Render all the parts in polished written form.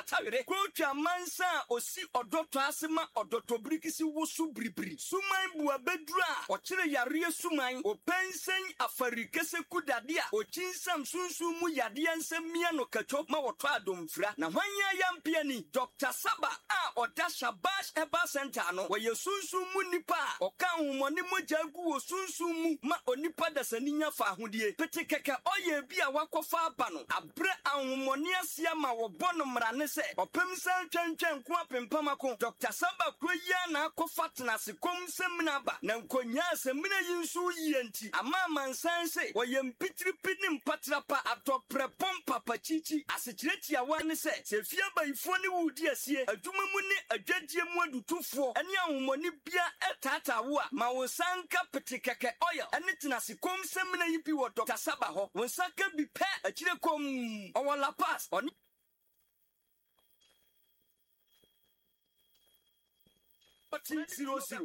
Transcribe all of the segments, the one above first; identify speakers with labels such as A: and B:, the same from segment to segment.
A: tagre kwotwa mansa osi odoto asema odoto brikisi wosu bribri suman bua bedura okire yare suman opensen afarikese kudadia ochinsam sunsu mu yade nsemmia no kacho ma woto adomfra na hwanya yampia ni Dr. Saba a oda Shabash Eba Center no wo sunsu mu nipa oka homoni moja gu wo sunsu mu ma onipa dasani nya fa ahodie pete keke oye bia wakofa aba no abre ahomoni asia ma wo bono mrane se opem san twantwan ko apempamako Dr. Saba kroya na akofa tenase kom semna ba na nkonya semna yinsu yienti ama mansan se wo yempitri pinim patrapa atopre pompa pachichi asekiretia wane se sefia baifo ne wudi asie adwuma mu ne adwadie mu adutufo ene ahomoni bia etata wo a ma wo sanka pete keke oil ene tenase kom semna yibi wo Dr. Saba ho wo sanka bi pe akire kom owola pass oni Dr. Saba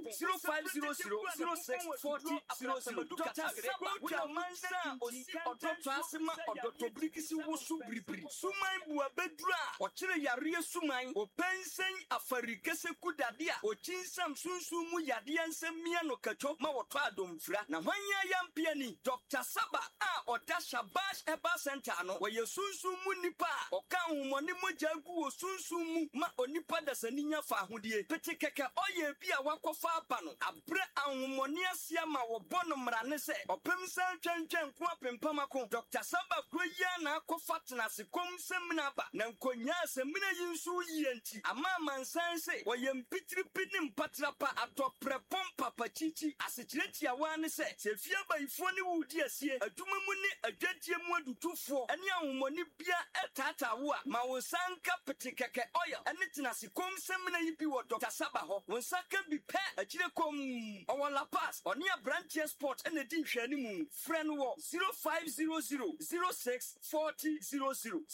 A: wuna mansa osi odoto asema odoto brikisi wosu bribri suman bua bedura okire yare suman opensen afarikese kudadia ochinsam sunsu mu yade nsemmia no kacho ma woto adomfra na hwanya yampia ni Dr. Saba a oda Shabash Eba Center no wo sunsu mu nipa oka homoni moja gu wo sunsu mu ma onipa dasani nya fa ahodie pete keke ye bia wakofa aba no abre ahomoni asia ma wo bono mrane se opem san twantwan ko apempamako Dr. Saba kroya na akofa tenase kom semna ba na nkonya semna yinsu yienti ama mansan se wo yempitri pinim patrapa atopre pompa pachichi asekiretia wane se sefia baifo ne wudi asie adwuma mu ne adwadie mu adutufo ene ahomoni bia etata wo a ma wo sanka petekeke oil ene tenase kom semna yibi wo Dr. Saba ho saka bi pe akire kom owola pass oni branch sport ene di hwani mu friend wo 0500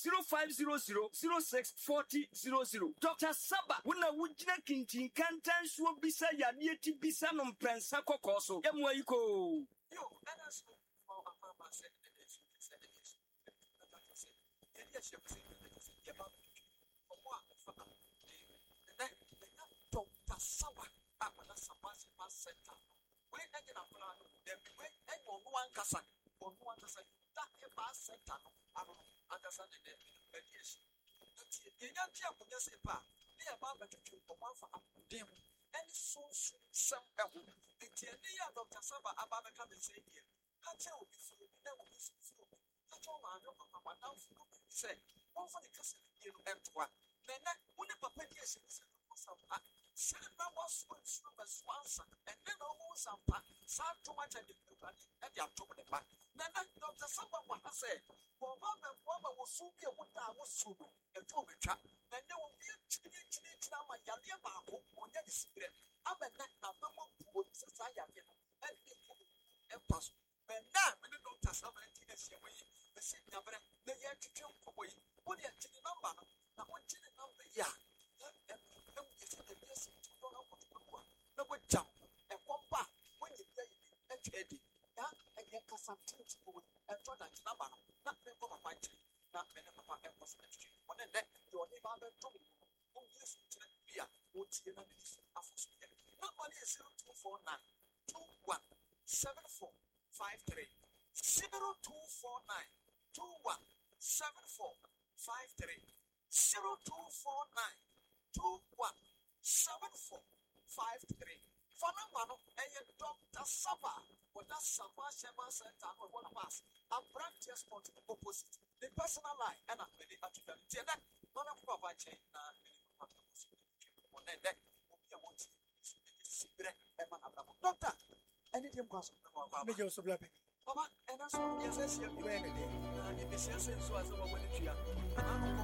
A: 0640 Dr. Saba wona wugina kintin kantan so bisa yade ti bisa no mprensa kokoso yemwa yiko
B: yo that's for mama said Dr. Saba Abana Sabasi Center. We engine a plan, then we end on one cassa, that Eba Center. I don't understand the mediation. The young chap would just say, Pa, near Baba to one for them, and so some the Dr. Saba Abana come and say here. I tell you, there will be some. I told my now say, one for the cousin in M1. Then that wouldn't papa yes. Silver was once, and then almost some pack, too much at the October. Then Dr. Saba said, well, Mama was so be a wood I was so and told me trap, and there will be a chinny my Yalia Babu on that spirit. I'm a neck of the one society and pass. But now, when the Dr. Saba takes away, the same number, the year to kill away, what do you take the number? I want to the number, yeah. No jump and one back when you play and Eddie, and get something to go and Jordan number, not people of my tree, not many of my efforts. One and then your neighbor told me, oh, yes, beer, what's in this office? Not only 0249 21 7453 0249 21 7453 0249 21 7453. For number and Dr. Saba, what that Saba Shema Center or one of us, a branch spot opposite the personal line and I'm ready to tell you that none of our chain on that will be a want Doctor, anything goes on. Make you so black. And that's what yes, yes, you